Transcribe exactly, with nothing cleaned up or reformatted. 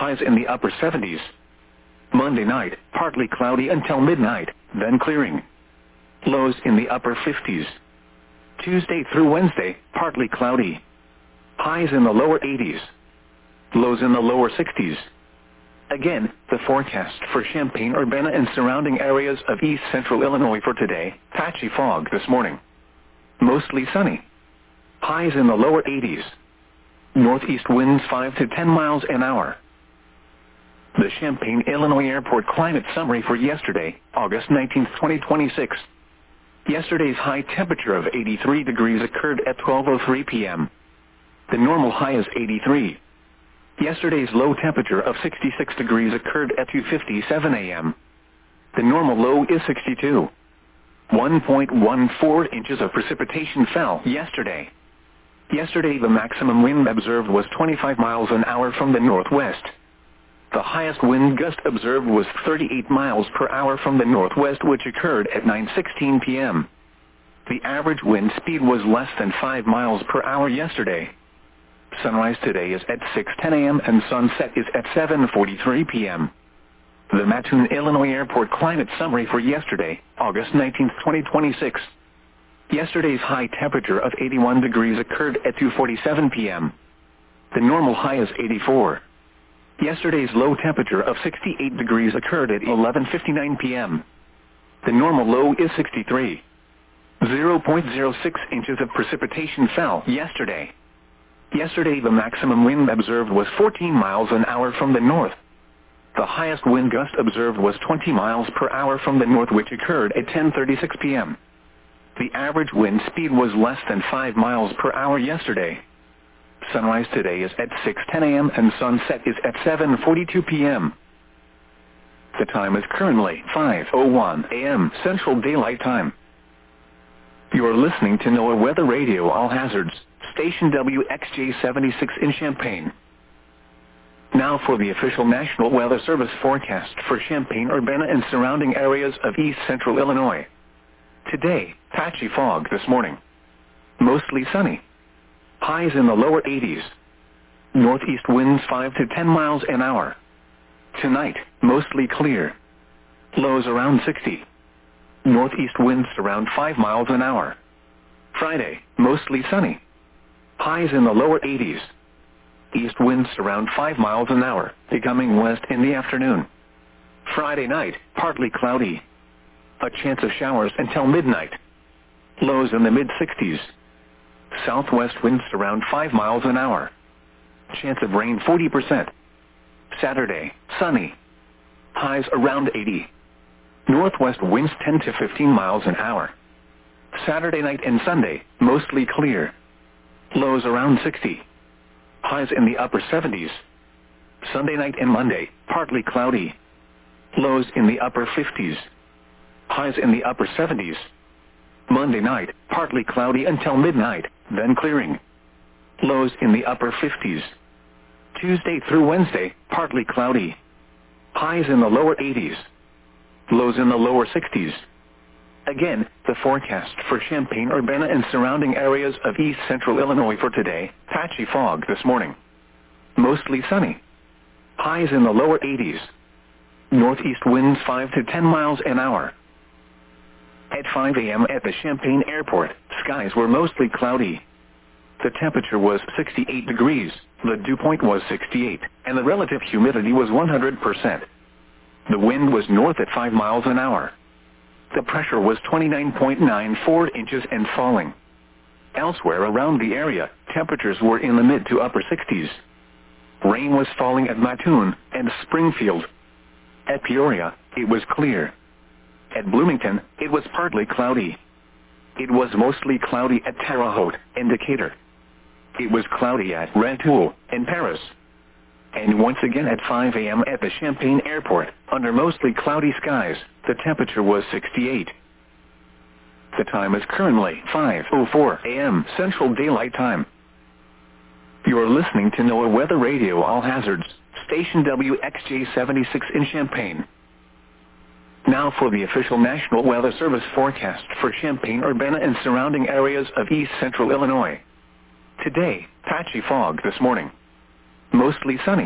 highs in the upper seventies. Monday night, partly cloudy until midnight, then clearing. Lows in the upper fifties. Tuesday through Wednesday, partly cloudy. Highs in the lower eighties. Lows in the lower sixties. Again, the forecast for Champaign-Urbana and surrounding areas of east central Illinois for today: patchy fog this morning. Mostly sunny. Highs in the lower eighties. Northeast winds five to ten miles an hour. The Champaign, Illinois Airport climate summary for yesterday, August nineteenth, twenty twenty-six. Yesterday's high temperature of eighty-three degrees occurred at twelve oh three p m The normal high is eighty-three. Yesterday's low temperature of sixty-six degrees occurred at two fifty-seven a m The normal low is sixty-two. one point one four inches of precipitation fell yesterday. Yesterday the maximum wind observed was twenty-five miles an hour from the northwest. The highest wind gust observed was thirty-eight miles per hour from the northwest, which occurred at nine sixteen p m The average wind speed was less than five miles per hour yesterday. Sunrise today is at six ten a m and sunset is at seven forty-three p m The Mattoon, Illinois Airport climate summary for yesterday, August nineteenth, twenty twenty-six. Yesterday's high temperature of eighty-one degrees occurred at two forty-seven p m The normal high is eighty-four. Yesterday's low temperature of sixty-eight degrees occurred at eleven fifty-nine p m The normal low is sixty-three. zero point zero six inches of precipitation fell yesterday. Yesterday the maximum wind observed was fourteen miles an hour from the north. The highest wind gust observed was twenty miles per hour from the north, which occurred at ten thirty-six p m The average wind speed was less than five miles per hour yesterday. Sunrise today is at six ten a m and sunset is at seven forty-two p m The time is currently five oh one a m Central Daylight Time. You are listening to NOAA Weather Radio All Hazards, station W X J seventy-six in Champaign. Now for the official National Weather Service forecast for Champaign-Urbana and surrounding areas of east central Illinois. Today, patchy fog this morning. Mostly sunny. Highs in the lower eighties. Northeast winds five to ten miles an hour. Tonight, mostly clear. Lows around sixty. Northeast winds around five miles an hour. Friday, mostly sunny. Highs in the lower eighties. East winds around five miles an hour, becoming west in the afternoon. Friday night, partly cloudy. A chance of showers until midnight. Lows in the mid-sixties. Southwest winds around five miles an hour. Chance of rain forty percent. Saturday, sunny. Highs around eighty. Northwest winds ten to fifteen miles an hour. Saturday night and Sunday, mostly clear. Lows around sixty. Highs in the upper seventies. Sunday night and Monday, partly cloudy. Lows in the upper fifties. Highs in the upper seventies. Monday night, partly cloudy until midnight, then clearing. Lows in the upper fifties. Tuesday through Wednesday, partly cloudy. Highs in the lower eighties. Lows in the lower sixties. Again, the forecast for Champaign-Urbana and surrounding areas of east central Illinois for today: patchy fog this morning. Mostly sunny. Highs in the lower eighties. Northeast winds five to ten miles an hour. At five a m at the Champaign Airport, skies were mostly cloudy. The temperature was sixty-eight degrees, the dew point was sixty-eight, and the relative humidity was one hundred percent. The wind was north at five miles an hour. The pressure was twenty-nine point nine four inches and falling. Elsewhere around the area, temperatures were in the mid to upper sixties. Rain was falling at Mattoon and Springfield. At Peoria, it was clear. At Bloomington, it was partly cloudy. It was mostly cloudy at Terre Haute and Decatur. It was cloudy at Rantoul and Paris. And once again at five a m at the Champaign Airport, under mostly cloudy skies, the temperature was sixty-eight. The time is currently five oh four a m Central Daylight Time. You are listening to NOAA Weather Radio All Hazards, station W X J seventy-six in Champaign. Now for the official National Weather Service forecast for Champaign-Urbana and surrounding areas of east central Illinois. Today, patchy fog this morning. Mostly sunny.